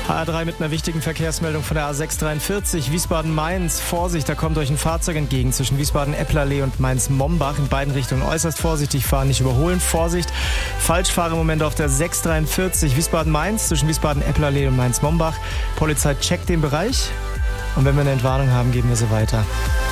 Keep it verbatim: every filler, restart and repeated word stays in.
A R drei mit einer wichtigen Verkehrsmeldung von der A sechs dreiundvierzig, Wiesbaden-Mainz. Vorsicht, da kommt euch ein Fahrzeug entgegen zwischen Wiesbaden-Epplerlee und Mainz-Mombach. In beiden Richtungen äußerst vorsichtig fahren, nicht überholen. Vorsicht, Falschfahrer im Moment auf der sechs dreiundvierzig, Wiesbaden-Mainz zwischen Wiesbaden-Epplerlee und Mainz-Mombach. Polizei checkt den Bereich und wenn wir eine Entwarnung haben, geben wir sie weiter.